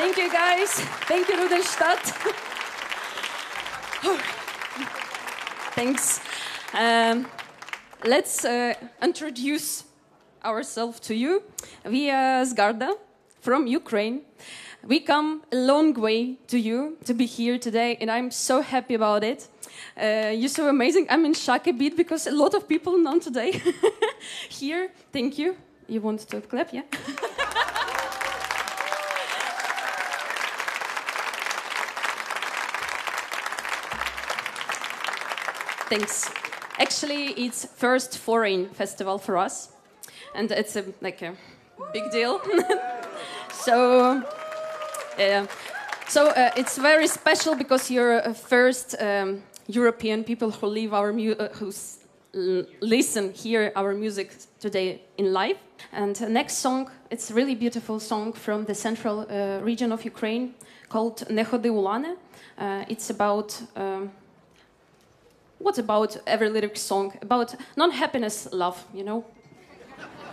Thank you, guys. Thank you, Rudolstadt. Thanks. Let's introduce ourselves to you. We are Zgarda from Ukraine. We come a long way to you to be here today, and I'm so happy about it. You're so amazing. I'm in shock a bit because a lot of people know today here. Thank you. You want to clap, yeah? Thanks. Actually, it's first foreign festival for us, and it's like a big deal. So it's very special because you're first European people who live listen, hear our music today in live. And the next song, it's a really beautiful song from the central region of Ukraine called "Не ходи у лани." It's about what about every lyric song? About non-happiness, love, you know,